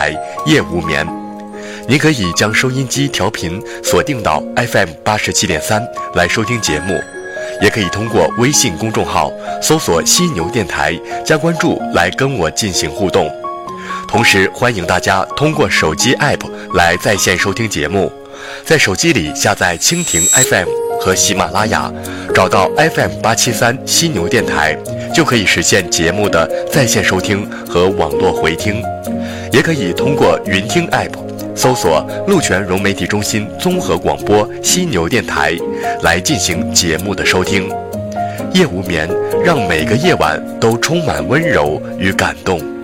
台夜无眠。您可以将收音机调频锁定到 FM87.3 来收听节目，也可以通过微信公众号搜索犀牛电台加关注来跟我进行互动。同时欢迎大家通过手机 App 来在线收听节目，在手机里下载蜻蜓 FM 和喜马拉雅，找到 FM873 犀牛电台，就可以实现节目的在线收听和网络回听。也可以通过云听 App 搜索鹿泉融媒体中心综合广播犀牛电台来进行节目的收听。夜无眠，让每个夜晚都充满温柔与感动。